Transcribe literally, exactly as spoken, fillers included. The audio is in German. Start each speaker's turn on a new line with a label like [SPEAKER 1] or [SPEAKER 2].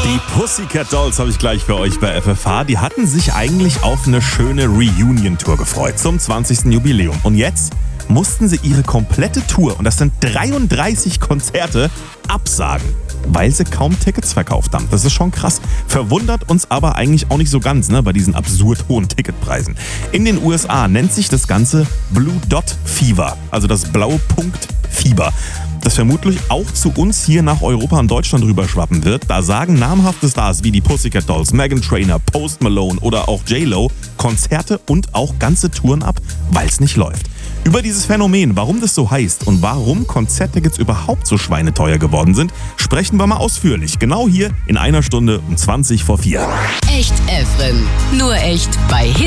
[SPEAKER 1] Die Pussycat Dolls habe ich gleich für euch bei F F H. Die hatten sich eigentlich auf eine schöne Reunion-Tour gefreut zum zwanzigsten Jubiläum. Und jetzt mussten sie ihre komplette Tour, und das sind dreiunddreißig Konzerte, absagen, weil sie kaum Tickets verkauft haben. Das ist schon krass. Verwundert uns aber eigentlich auch nicht so ganz, ne, bei diesen absurd hohen Ticketpreisen. In den U S A nennt sich das Ganze Blue Dot Fever, also das blaue Punkt Fieber, das vermutlich auch zu uns hier nach Europa und Deutschland rüberschwappen wird. Da sagen namhafte Stars wie die Pussycat Dolls, Meghan Trainor, Post Malone oder auch J-Lo Konzerte und auch ganze Touren ab, weil es nicht läuft. Über dieses Phänomen, warum das so heißt und warum Konzerttickets überhaupt so schweineteuer geworden sind, sprechen wir mal ausführlich. Genau hier in einer Stunde um zwanzig vor vier.
[SPEAKER 2] Echt Efren. Nur echt bei